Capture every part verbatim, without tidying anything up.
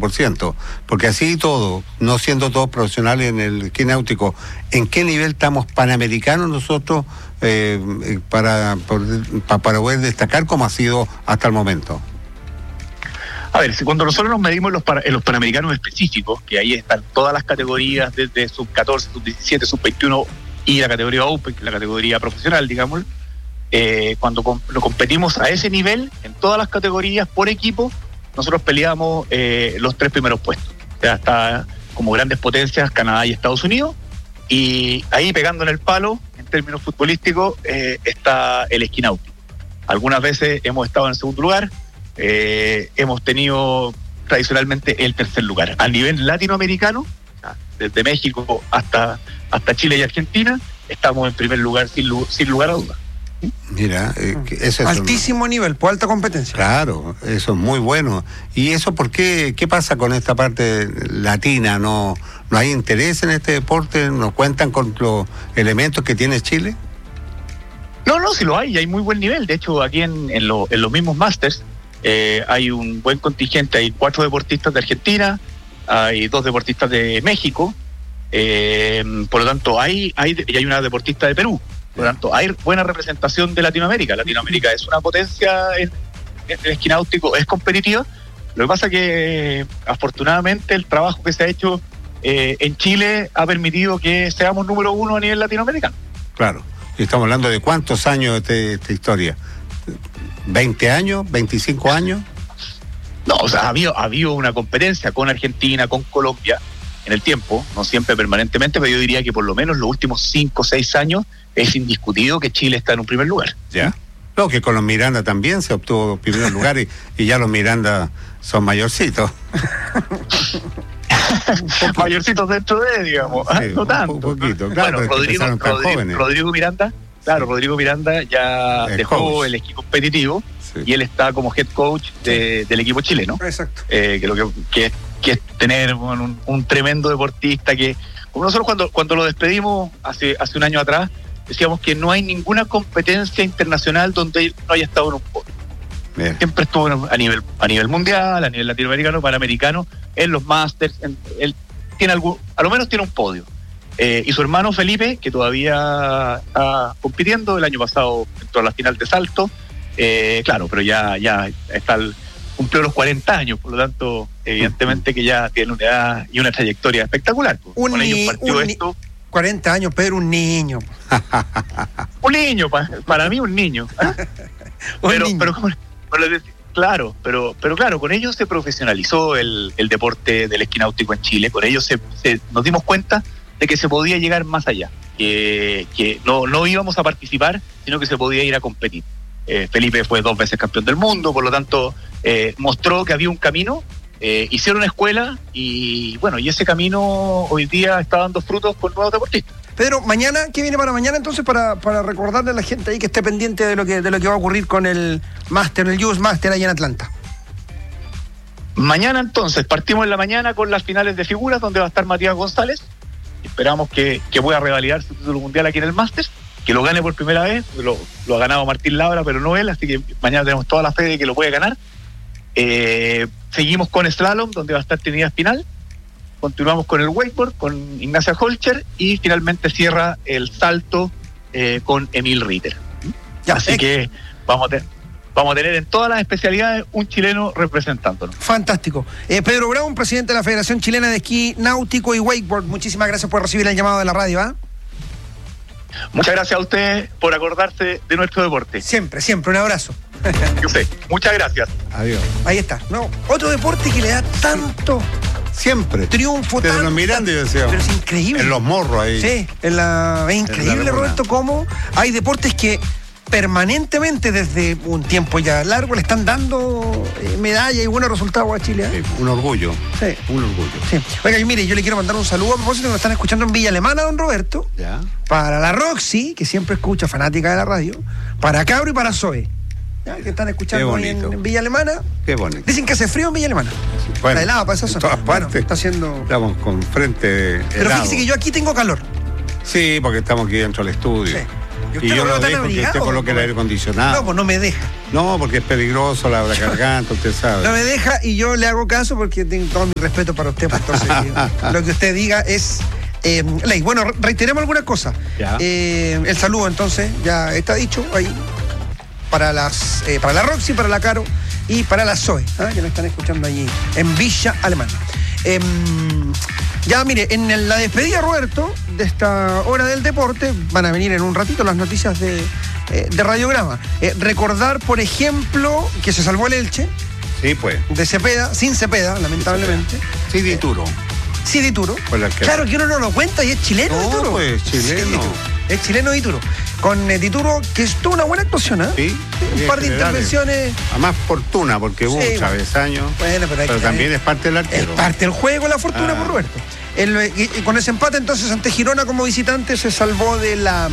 por ciento, porque así y todo, no siendo todos profesionales en el esquí náutico, ¿en qué nivel estamos panamericanos nosotros eh, para, para, para poder destacar como ha sido hasta el momento? A ver, si cuando nosotros nos medimos en los, para, en los panamericanos específicos, que ahí están todas las categorías desde sub catorce, sub diecisiete, sub veintiuno y la categoría Open, que es la categoría profesional, digamos, eh, cuando com- lo competimos a ese nivel, en todas las categorías por equipo, nosotros peleamos eh, los tres primeros puestos. O sea, está como grandes potencias Canadá y Estados Unidos, y ahí pegando en el palo, en términos futbolísticos, eh, está el esquí náutico. Algunas veces hemos estado en el segundo lugar, eh, hemos tenido tradicionalmente el tercer lugar. A nivel latinoamericano, desde México hasta, hasta Chile y Argentina, estamos en primer lugar sin, sin lugar a dudas. Mira, eh, eso es altísimo un... nivel, por alta competencia. Claro, eso es muy bueno. ¿Y eso por qué? ¿Qué pasa con esta parte latina? ¿No, no hay interés en este deporte? ¿No cuentan con los elementos que tiene Chile? No, no, sí lo hay, hay muy buen nivel. De hecho, aquí en, en, lo, en los mismos Masters eh, hay un buen contingente. Hay cuatro deportistas de Argentina, hay dos deportistas de México, eh, por lo tanto hay, hay y hay una deportista de Perú. Por lo tanto, hay buena representación de Latinoamérica. Latinoamérica es una potencia en, en el esquí náutico, es competitiva. Lo que pasa es que, afortunadamente, el trabajo que se ha hecho eh, en Chile ha permitido que seamos número uno a nivel latinoamericano. Claro. Y estamos hablando de cuántos años de esta historia. ¿veinte años? ¿veinticinco años? No, o sea, ha habido, ha habido una competencia con Argentina, con Colombia, en el tiempo, no siempre permanentemente, pero yo diría que por lo menos los últimos cinco o seis años es indiscutido que Chile está en un primer lugar. Ya. No, que con los Miranda también se obtuvo primer lugar y, y ya los Miranda son mayorcitos. Mayorcitos dentro de, digamos, sí, no tanto. Un poquito, claro, bueno, Rodrigo, Rodrigo, Rodrigo Miranda, claro, Rodrigo Miranda ya el dejó coach. El esquí competitivo, sí. Y él está como head coach de, sí. del equipo chileno. Exacto. Eh, que lo que, que, que es tener bueno, un, un tremendo deportista que, como nosotros cuando, cuando lo despedimos hace, hace un año atrás, decíamos que no hay ninguna competencia internacional donde él no haya estado en un podio. Bien. Siempre estuvo a nivel, a nivel mundial, a nivel latinoamericano, panamericano, en los Masters, en, él tiene algún, a lo menos tiene un podio. Eh, y su hermano Felipe, que todavía está compitiendo, el año pasado entró a la final de salto, eh, claro, pero ya, ya está el, cumplió los cuarenta años, por lo tanto, evidentemente que ya tiene una edad y una trayectoria espectacular. Un Con ni, ellos partió un esto. cuarenta años, Pedro, un niño. Un niño, pa, para mí un niño. un pero, niño. pero, pero, claro, pero, pero claro, con ellos se profesionalizó el, el deporte del esquí náutico en Chile, con ellos se, se, nos dimos cuenta de que se podía llegar más allá, que, que no, no íbamos a participar, sino que se podía ir a competir. Eh, Felipe fue dos veces campeón del mundo, por lo tanto eh, mostró que había un camino, eh, hicieron escuela y bueno, y ese camino hoy día está dando frutos con nuevos deportistas. Pedro, mañana, ¿qué viene para mañana entonces para, para recordarle a la gente ahí que esté pendiente de lo que, de lo que va a ocurrir con el Master, el U S Master allá en Atlanta? Mañana entonces, partimos en la mañana con las finales de figuras donde va a estar Matías González. Esperamos que, que pueda revalidar su título mundial aquí en el Masters, que lo gane por primera vez, lo, lo ha ganado Martín Labra, pero no él, así que mañana tenemos toda la fe de que lo puede ganar. Eh, seguimos con Slalom, donde va a estar Trinidad Espinal, continuamos con el wakeboard, con Ignacia Holcher, y finalmente cierra el salto eh, con Emil Ritter. Ya, así eh. que vamos a tener... Vamos a tener en todas las especialidades un chileno representándonos. Fantástico. Eh, Pedro Brown, presidente de la Federación Chilena de Esquí Náutico y Wakeboard, muchísimas gracias por recibir el llamado de la radio. ¿eh? Muchas gracias a ustedes por acordarse de nuestro deporte. Siempre, siempre, un abrazo. Yo sé, muchas gracias. Adiós. Ahí está. No, otro deporte que le da tanto siempre triunfo, desde tanto, los Miranda, yo decía, pero es increíble. En los morros ahí. Sí, en la, es increíble, la Roberto, cómo hay deportes que permanentemente desde un tiempo ya largo le están dando eh, medalla y buenos resultados a Chile. ¿eh? Sí, un orgullo. Sí. Un orgullo. Sí. Oiga, y mire, yo le quiero mandar un saludo a propósito que nos están escuchando en Villa Alemana, don Roberto. Ya. Para la Roxy, que siempre escucha, fanática de la radio. Para Cabro y para Zoe, ¿ya? Que están escuchando hoy en, en Villa Alemana. Qué bonito. Dicen que hace frío en Villa Alemana. Bueno, está helado para esa zona. Todas bueno, partes. está haciendo. Estamos con frente helado. Pero fíjese que yo aquí tengo calor. Sí, porque estamos aquí dentro del estudio. Sí. Y yo lo dejo que usted coloque el aire acondicionado. No, pues no me deja. No, porque es peligroso la, la garganta, usted sabe. No me deja y yo le hago caso porque tengo todo mi respeto para usted, pues, entonces lo que usted diga es eh, ley. Bueno, reiteremos algunas cosas. Eh, el saludo entonces ya está dicho ahí para las eh, para la Roxy, para la Caro y para la Zoe, ¿eh? Que nos están escuchando allí en Villa Alemana. Eh, ya mire, en la despedida, Roberto, de esta hora del deporte, van a venir en un ratito las noticias de, eh, de Radiograma. Eh, recordar, por ejemplo, que se salvó el Elche. Sí, pues. De Cepeda, sin Cepeda, lamentablemente. Sí, Dituro. Eh, sí, Dituro. Claro que uno no lo cuenta y es chileno, no, Dituro. Pues, chileno. Sí, es chileno Dituro. Con eh, Dituro, que estuvo una buena actuación, ¿eh? Sí. Un par de intervenciones. A más fortuna, porque hubo sí, un travesaño. Bueno, pero, hay pero que, también es parte del arquero. Es parte del juego, la fortuna, ah. por Roberto. El, y, y con ese empate, entonces, ante Girona como visitante, se salvó de la,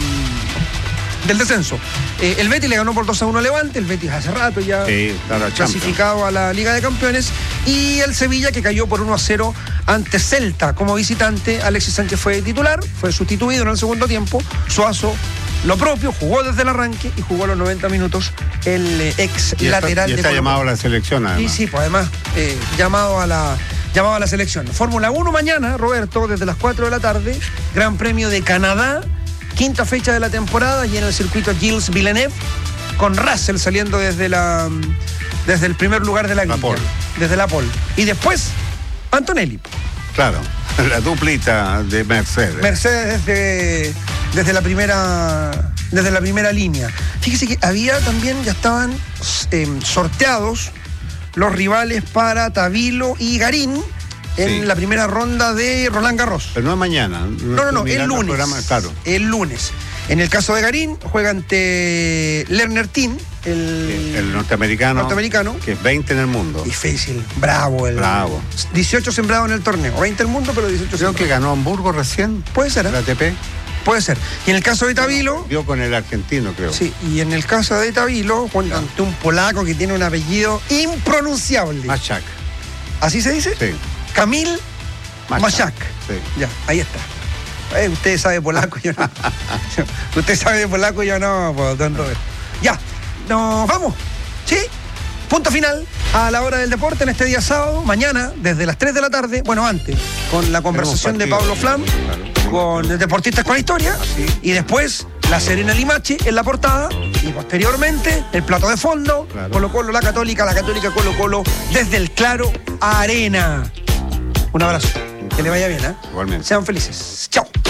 del descenso. Eh, el Betis le ganó por dos a uno a Levante, el Betis hace rato ya sí, clasificado a la Liga de Campeones, y el Sevilla que cayó por uno a cero ante Celta como visitante. Alexis Sánchez fue titular, fue sustituido en el segundo tiempo. Suazo lo propio, jugó desde el arranque y jugó los noventa minutos el eh, ex y lateral está, y está de llamado a la selección, además. Sí, sí, pues además eh, llamado a la llamado a la selección. Fórmula uno mañana, Roberto, desde las cuatro de la tarde, Gran Premio de Canadá, quinta fecha de la temporada, y en el circuito Gilles Villeneuve, con Russell saliendo desde la desde el primer lugar de la grilla, desde la pole. Y después, Antonelli. Claro, la duplita de Mercedes. Mercedes desde, desde la primera desde la primera línea. Fíjese que había también, ya estaban eh, sorteados los rivales para Tabilo y Garín en sí. la primera ronda de Roland Garros. Pero no es mañana. No, no, no, el lunes. Programa, claro. El lunes. En el caso de Garín, juega ante Lerner Tin, el, el norteamericano, norteamericano, que es veinte en el mundo. Difícil, bravo. El, bravo. dieciocho sembrados en el torneo, veinte en el mundo, pero dieciocho Creo sembrados. que ganó Hamburgo recién. Puede ser, ¿eh? La A T P. Puede ser. Y en el caso de Tabilo... Dio con el argentino, creo. Sí, y en el caso de Tabilo, juega ante un polaco que tiene un apellido impronunciable. Machak. ¿Así se dice? Sí. Camil Machak. Sí. Ya, ahí está. Eh, usted sabe polaco, yo no. Usted sabe de polaco, yo no, pues, don Robert. Ya, nos vamos. ¿Sí? Punto final a la hora del deporte en este día sábado. Mañana, desde las tres de la tarde, bueno, antes, con la conversación de Pablo Flam, con Deportistas con Historia, ¿sí? Y después La Serena Limache en la portada, y posteriormente el plato de fondo, claro. Colo Colo, la Católica, la Católica Colo Colo, desde el Claro Arena. Un abrazo. Que le vaya bien, ¿eh? Igualmente. Sean felices. Chao.